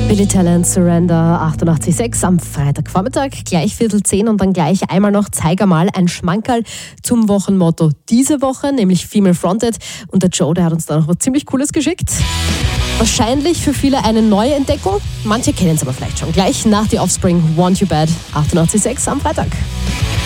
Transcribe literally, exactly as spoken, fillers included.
Billy Talent, Surrender, achtundachtzig Komma sechs am Freitagvormittag, gleich Viertel zehn und dann gleich einmal noch Zeig einmal ein Schmankerl zum Wochenmotto diese Woche, nämlich Female Fronted. Und der Joe, der hat uns da noch was ziemlich Cooles geschickt. Wahrscheinlich für viele eine neue Entdeckung, manche kennen es aber vielleicht schon. Gleich nach die Offspring, Want You Bad, achtundachtzig Komma sechs am Freitag.